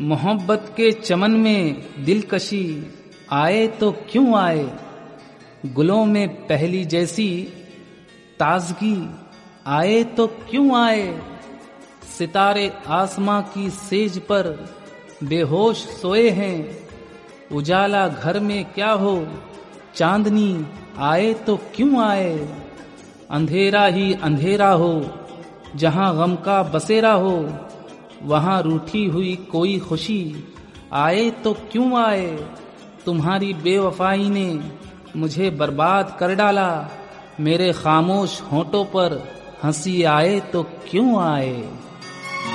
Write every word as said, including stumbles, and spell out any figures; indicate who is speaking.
Speaker 1: मोहब्बत के चमन में दिलकशी आए तो क्यों आए, गुलों में पहली जैसी ताजगी आए तो क्यों आए। सितारे आसमां की सेज पर बेहोश सोए हैं, उजाला घर में क्या हो, चांदनी आए तो क्यों आए। अंधेरा ही अंधेरा हो, जहां गम का बसेरा हो, वहां रूठी हुई कोई खुशी आए तो क्यों आए। तुम्हारी बेवफाई ने मुझे बर्बाद कर डाला, मेरे खामोश होंठों पर हंसी आए तो क्यों आए।